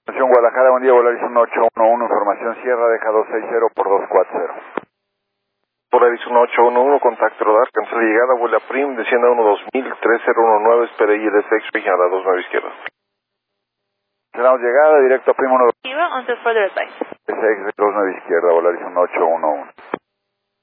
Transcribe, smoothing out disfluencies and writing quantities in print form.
Guadalajara, buen día, Volaris 1811, información Sierra, deja 260 por 240. Volaris 1811, contacto radar, cancela llegada, vuela PRIM, descienda 12000, 3019, espera ILS Regional a 29 izquierda. Tenemos llegada, directo a PRIM 1 0 until further advice. 29 izquierda, Volaris 1811.